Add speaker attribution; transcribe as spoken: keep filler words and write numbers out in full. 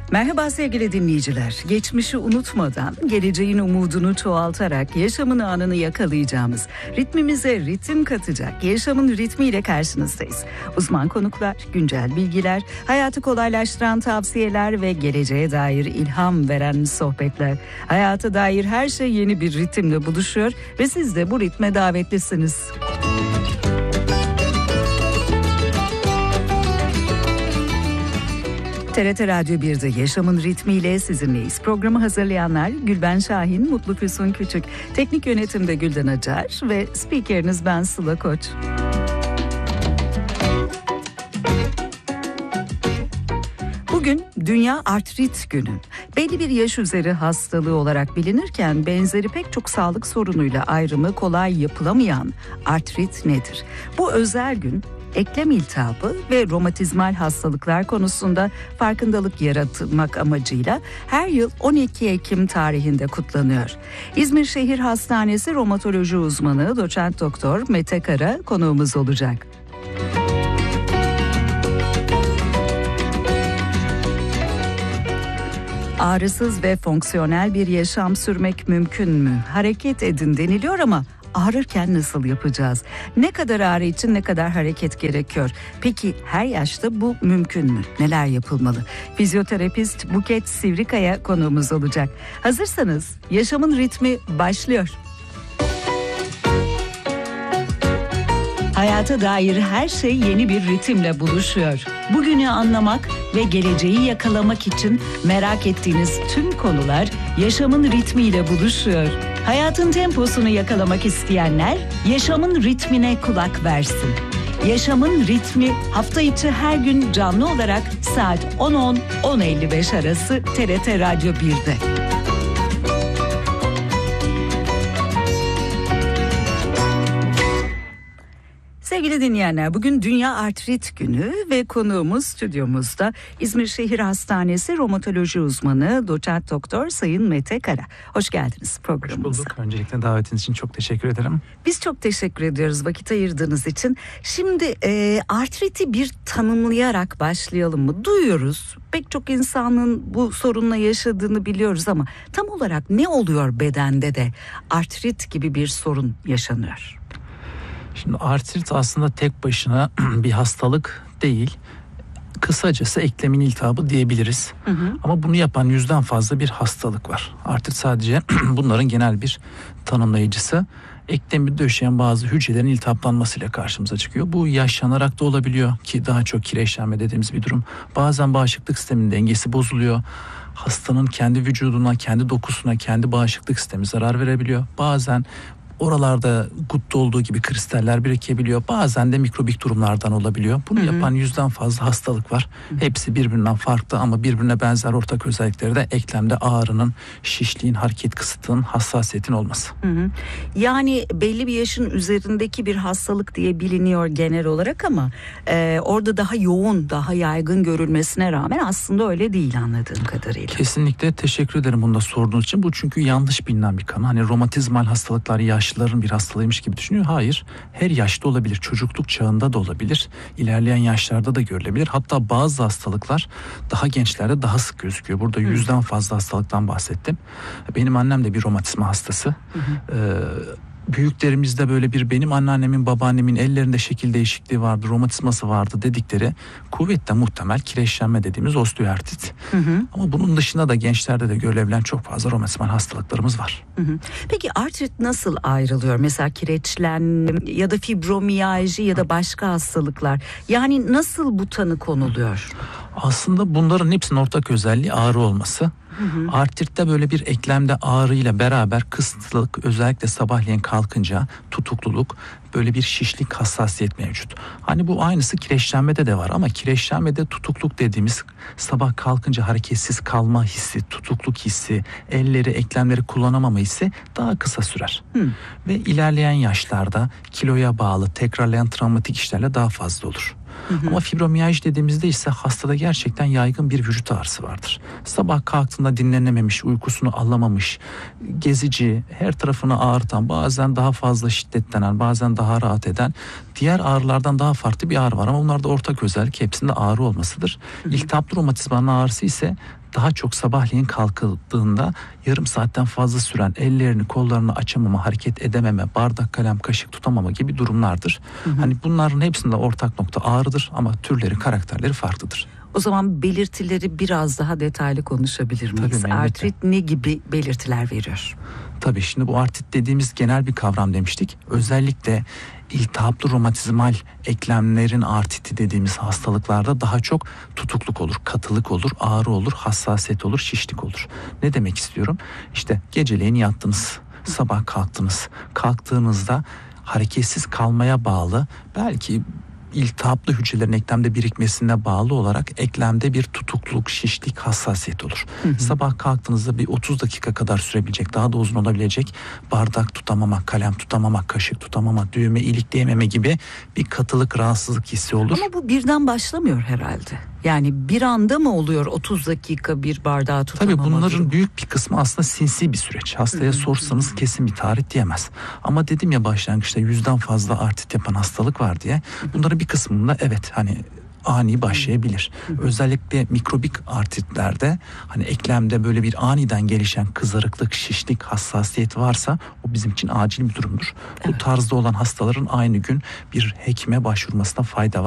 Speaker 1: Merhaba sevgili dinleyiciler. Geçmişi unutmadan, geleceğin umudunu çoğaltarak yaşamın anını yakalayacağımız, ritmimize ritim katacak yaşamın ritmiyle karşınızdayız. Uzman konuklar, güncel bilgiler, hayatı kolaylaştıran tavsiyeler ve geleceğe dair ilham veren sohbetler. Hayata dair her şey yeni bir ritimle buluşuyor ve siz de bu ritme davetlisiniz. T R T Radyo bir'de Yaşamın Ritmiyle sizinleyiz. Programı hazırlayanlar Gülben Şahin, Mutlu Füsun Küçük, teknik yönetimde Gülden Acar ve spikeriniz ben Sıla Koç. Bugün Dünya Artrit Günü. Belli bir yaş üzeri hastalığı olarak bilinirken benzeri pek çok sağlık sorunuyla ayrımı kolay yapılamayan artrit nedir? Bu özel gün eklem iltihabı ve romatizmal hastalıklar konusunda farkındalık yaratmak amacıyla her yıl on iki Ekim tarihinde kutlanıyor. İzmir Şehir Hastanesi romatoloji uzmanı doçent doktor Mete Kara konuğumuz olacak. Ağrısız ve fonksiyonel bir yaşam sürmek mümkün mü? Hareket edin deniliyor ama ağrırken nasıl yapacağız? Ne kadar ağrı için ne kadar hareket gerekiyor? Peki her yaşta bu mümkün mü? Neler yapılmalı? Fizyoterapist Buket Sivrikaya konuğumuz olacak. Hazırsanız yaşamın ritmi başlıyor. Hayata dair her şey yeni bir ritimle buluşuyor. Bugünü anlamak ve geleceği yakalamak için merak ettiğiniz tüm konular yaşamın ritmiyle buluşuyor. Hayatın temposunu yakalamak isteyenler yaşamın ritmine kulak versin. Yaşamın ritmi hafta içi her gün canlı olarak saat on on on elli beş arası T R T Radyo bir'de. Sevgili dinleyenler, bugün Dünya Artrit Günü ve konuğumuz stüdyomuzda İzmir Şehir Hastanesi romatoloji uzmanı doçent doktor Sayın Mete Kara. Hoş geldiniz programımıza.
Speaker 2: Hoş bulduk. Öncelikle davetiniz için çok teşekkür ederim.
Speaker 1: Biz çok teşekkür ediyoruz vakit ayırdığınız için. Şimdi e, artriti bir tanımlayarak başlayalım mı? Duyuyoruz. Pek çok insanın bu sorunla yaşadığını biliyoruz ama tam olarak ne oluyor bedende de artrit gibi bir sorun yaşanıyor?
Speaker 2: Şimdi artrit aslında tek başına bir hastalık değil. Kısacası eklemin iltihabı diyebiliriz. Hı hı. Ama bunu yapan yüzden fazla bir hastalık var. Artrit sadece bunların genel bir tanımlayıcısı. Eklemi döşeyen bazı hücrelerin iltihaplanmasıyla karşımıza çıkıyor. Bu yaşlanarak da olabiliyor ki daha çok kireçlenme dediğimiz bir durum. Bazen bağışıklık sisteminin dengesi bozuluyor. Hastanın kendi vücuduna, kendi dokusuna, kendi bağışıklık sistemi zarar verebiliyor. Bazen oralarda gutta olduğu gibi kristaller birikebiliyor. Bazen de mikrobik durumlardan olabiliyor. Bunu hı hı. yapan yüzden fazla hastalık var. Hı hı. Hepsi birbirinden farklı ama birbirine benzer ortak özellikleri de eklemde ağrının, şişliğin, hareket kısıtının, hassasiyetin olması.
Speaker 1: Hı hı. Yani belli bir yaşın üzerindeki bir hastalık diye biliniyor genel olarak ama e, orada daha yoğun, daha yaygın görülmesine rağmen aslında öyle değil anladığım kadarıyla.
Speaker 2: Kesinlikle teşekkür ederim bunu da sorduğunuz için. Bu çünkü yanlış bilinen bir konu. Hani romatizmal hastalıklar yaş yaşlıların bir hastalığıymış gibi düşünüyor. Hayır, her yaşta olabilir. Çocukluk çağında da olabilir. İlerleyen yaşlarda da görülebilir. Hatta bazı hastalıklar daha gençlerde daha sık gözüküyor. Burada yüzden fazla hastalıktan bahsettim. Benim annem de bir romatizma hastası. Hı hı. Ee, büyüklerimizde böyle bir benim anneannemin, babaannemin ellerinde şekil değişikliği vardı, romatizması vardı dedikleri kuvvetle muhtemel kireçlenme dediğimiz osteoartrit. Hı hı. Ama bunun dışında da gençlerde de görülebilen çok fazla romatizmal hastalıklarımız var.
Speaker 1: Hı hı. Peki artrit nasıl ayrılıyor? Mesela kireçlenme ya da fibromiyalji ya da başka hastalıklar. Yani nasıl bu tanı konuluyor?
Speaker 2: Aslında bunların hepsinin ortak özelliği ağrı olması. Hı hı. Artritte böyle bir eklemde ağrıyla beraber kısıtlılık, özellikle sabahleyin kalkınca tutukluluk, böyle bir şişlik, hassasiyet mevcut. Hani bu aynısı kireçlenmede de var ama kireçlenmede tutukluk dediğimiz sabah kalkınca hareketsiz kalma hissi, tutukluk hissi, elleri, eklemleri kullanamama hissi daha kısa sürer. Hı. Ve ilerleyen yaşlarda kiloya bağlı tekrarlayan travmatik işlerle daha fazla olur. Hı hı. Ama fibromiyalji dediğimizde ise hastada gerçekten yaygın bir vücut ağrısı vardır. Sabah kalktığında dinlenememiş, uykusunu alamamış, gezici, her tarafını ağrıtan, bazen daha fazla şiddetlenen, bazen daha rahat eden, Diğer ağrılardan daha farklı bir ağrı var ama bunlarda ortak özellik hepsinde ağrı olmasıdır. Hı hı. İltihaplı romatizmanın ağrısı ise daha çok sabahleyin kalkıldığında yarım saatten fazla süren ellerini kollarını açamama, hareket edememe, bardak kalem kaşık tutamama gibi durumlardır. Hı hı. Hani bunların hepsinde ortak nokta ağrıdır ama türleri, karakterleri farklıdır.
Speaker 1: O zaman belirtileri biraz daha detaylı konuşabilir miyiz?
Speaker 2: Tabii,
Speaker 1: artrit ne gibi belirtiler veriyor?
Speaker 2: Tabii şimdi bu artrit dediğimiz genel bir kavram demiştik. Özellikle iltihaplı romatizmal eklemlerin artriti dediğimiz hastalıklarda daha çok tutukluk olur, katılık olur, ağrı olur, hassasiyet olur, şişlik olur. Ne demek istiyorum? İşte geceleyin yattınız, sabah kalktınız. Kalktığınızda hareketsiz kalmaya bağlı, belki iltihaplı hücrelerin eklemde birikmesine bağlı olarak eklemde bir tutukluk, şişlik, hassasiyet olur. Hı hı. Sabah kalktığınızda bir otuz dakika kadar sürebilecek, daha da uzun olabilecek bardak tutamama, kalem tutamama, kaşık tutamama, düğme ilikleyememe gibi bir katılık, rahatsızlık hissi olur.
Speaker 1: Ama bu birden başlamıyor herhalde. Yani bir anda mı oluyor otuz dakika bir bardağı tutamama?
Speaker 2: Tabii bunların
Speaker 1: durumu?
Speaker 2: büyük bir kısmı aslında sinsi bir süreç. Hastaya sorsanız kesin bir tarih diyemez. Ama dedim ya başlangıçta yüzden fazla artrit yapan hastalık var diye. Bunların bir kısmında evet hani ani başlayabilir. Özellikle mikrobik artritlerde hani eklemde böyle bir aniden gelişen kızarıklık, şişlik, hassasiyet varsa o bizim için acil bir durumdur. Evet. Bu tarzda olan hastaların aynı gün bir hekime başvurmasına fayda var.